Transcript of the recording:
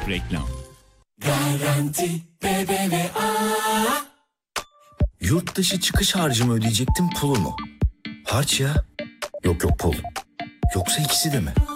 Reklam. Garanti BBVA. Yurt dışı çıkış harcımı ödeyecektim, pulu mu? Harç ya. Yok pul. Yoksa ikisi de mi?